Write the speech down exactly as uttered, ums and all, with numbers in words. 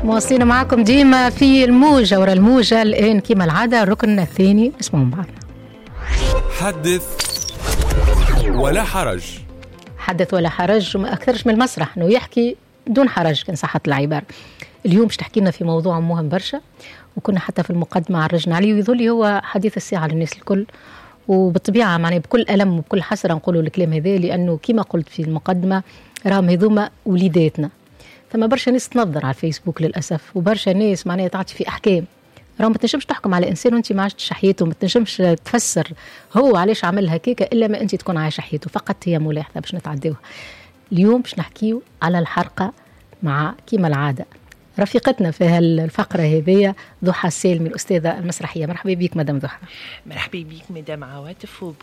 مواصلين معكم ديما في الموجة ورا الموجة. الآن كما العادة الركن الثاني اسمه من بعضنا. حدث ولا حرج. حدث ولا حرج وما أكثرش من المسرح أنه يحكي دون حرج كان صحة العبارة. اليوم باش تحكي لنا في موضوع مهم برشا، وكنا حتى في المقدمة عرجنا عليه ويظل هو حديث الساعة للناس الكل، وبالطبيعة معناه بكل ألم وبكل حسرة نقولوا الكلام هذا، لأنه كما قلت في المقدمة راهم هذوما وليداتنا. ثم برشا ناس تنظر على الفيسبوك للأسف، وبرشا ناس معناها تعطي في أحكام. راهم ما تنجمش تحكم على إنسان وأنت ما عشتش حياته، ما تنجمش تفسر هو علاش عمل هكاكا إلا ما أنت تكون عايشة حياته. فقط هي ملاحظة باش نتعدوها. اليوم باش نحكيو على الحرقة مع كما العادة رفيقتنا في هالفقرة هذه ضحى السالمي الأستاذة المسرحية. مرحبا بك مدام ضحى. مرحبا بك مدام عواطف،